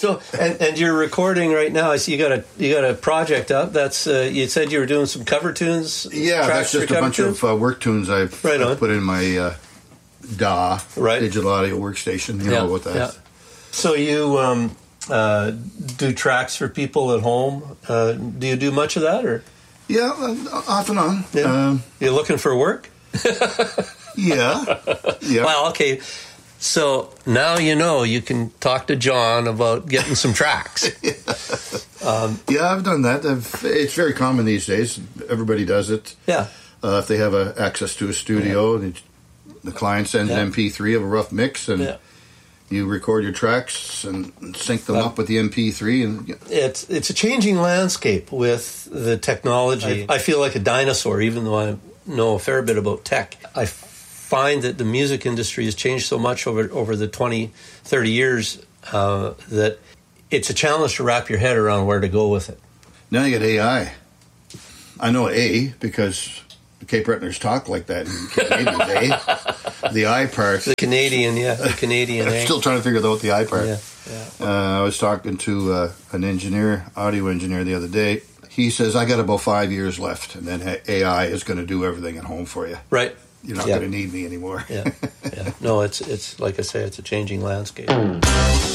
So, and you're recording right now. I see you got a project up. That's you said you were doing some cover tunes. Yeah, that's just a bunch of work tunes I've put in my DAW, digital audio workstation. You know what that is. So you do tracks for people at home. Do you do much of that, or? Yeah, off and on. Yeah. You're looking for work? Yeah. Well, okay. So now you can talk to John about getting some tracks. Yeah, I've done that. It's very common these days. Everybody does it. Yeah. If they have access to a studio, the client sends an MP3 of a rough mix, and you record your tracks and sync them up with the MP3. And it's a changing landscape with the technology. I feel like a dinosaur, even though I know a fair bit about tech. I find that the music industry has changed so much over the 20, 30 years that it's a challenge to wrap your head around where to go with it. Now you get AI. I know A because the Cape Bretoners talk like that in Canadians, The I part. The Canadian. I'm still trying to figure out the I part. Yeah. I was talking to an audio engineer the other day. He says, I got about 5 years left, and then AI is going to do everything at home for you. Right. You're not going to need me anymore. No, it's like I say, it's a changing landscape.